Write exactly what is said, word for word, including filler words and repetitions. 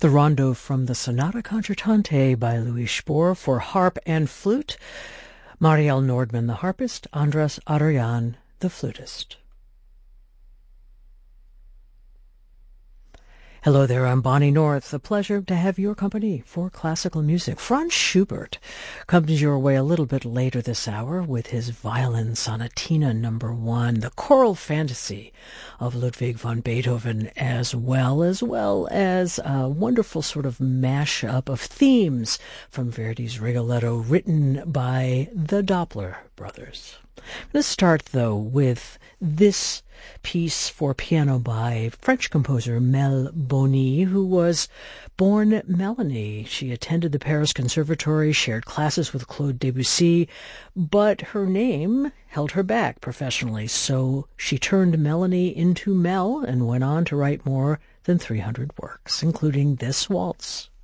The Rondo from the Sonata Concertante by Louis Spohr for harp and flute. Marielle Nordman, the harpist, Andras Adorjan, the flutist. Hello there, I'm Bonnie North. A pleasure to have your company for classical music. Franz Schubert comes your way a little bit later this hour with his Violin Sonatina number one, the choral fantasy of Ludwig van Beethoven, as well, as well as a wonderful sort of mashup of themes from Verdi's Rigoletto written by the Doppler brothers. I'm going to start, though, with this piece for piano by French composer Mel Boni, who was born Melanie. She attended the Paris Conservatory, shared classes with Claude Debussy, but her name held her back professionally, so she turned Melanie into Mel and went on to write more than three hundred works, including this waltz.